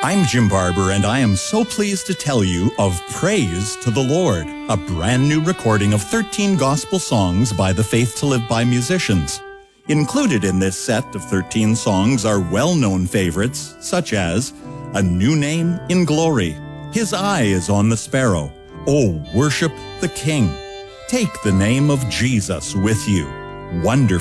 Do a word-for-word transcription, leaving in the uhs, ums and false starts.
I'm Jim Barber, and I am so pleased to tell you of Praise to the Lord, a brand new recording of thirteen gospel songs by the Faith to Live By musicians. Included in this set of thirteen songs are well-known favorites, such as A New Name in Glory, His Eye is on the Sparrow, Oh, Worship the King, Take the Name of Jesus with You, Wonderful.